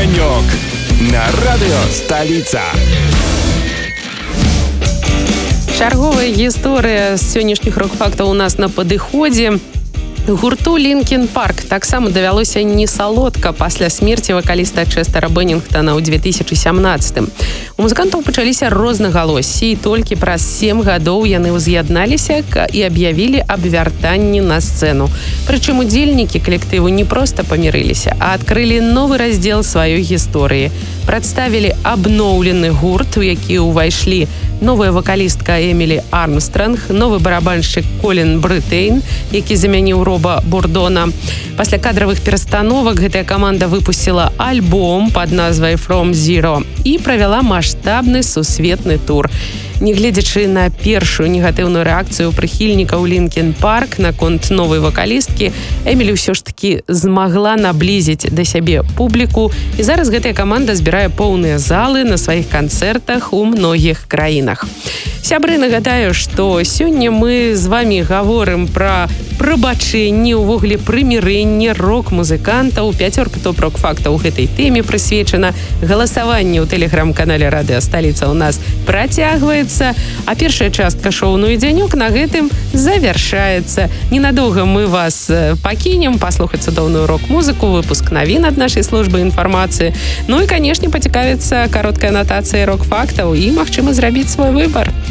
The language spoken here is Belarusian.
Денек на радио «Столица». Чарговая гісторыя з сённяшніх рок-фактаў у нас на падыходзе. Гурту Linkin Park таксама давялося не салодка пасля смерці вакаліста Чэстара Беннінгтона ў 2017. У музыкантаў пачаліся рознагалоссі, і толькі праз 7 гадоў яны ўз'ядналіся і аб'явілі аб вяртанні на сцэну. Прычым удзельнікі калектыву не проста памірыліся, а адкрылі новы раздзел сваёй гісторыі. Прадставілі абноўлены гурт, у які ўвайшлі новая вакалістка Эмілі Армстронг, новы барабаншчык Колін Брытэйн, які замяніў Роба Бурдона. Пасля кадравых перастановак гэтая каманда выпусціла альбом пад назвай «From Zero» і правяла маштабны сусветны тур. Нягледзячы на першую негатыўную рэакцыю прыхільнікаў Linkin Park наконт новай вакалісткі, Эмілі ўсё ж такі змагла наблізіць да сябе публіку, і зараз гэтая каманда збірае поўныя залы на сваіх канцэртах у многіх краінах. Сябры, нагадаю, што сёння мы з вамі гаворым пра прабачэнне, увогуле прымірэнне рок-музыкантаў. 5 топ-рок-фактаў гэтай тэме прысвечана. Галасаванне ў тэлеграм-канале «Радыё Сталіца» у нас працягваецца, а першая частка шоу «Ну і дзянёк» на гэтым завяршаецца. Ненадоўга мы вас пакінем паслухаць цудоўную рок-музыку, выпуск навін ад нашай службы інфармацыі. Ну і, канешне, пацікавіцца кароткай анатацыяй рок-фактаў і, магчыма, зрабіць свой выбар.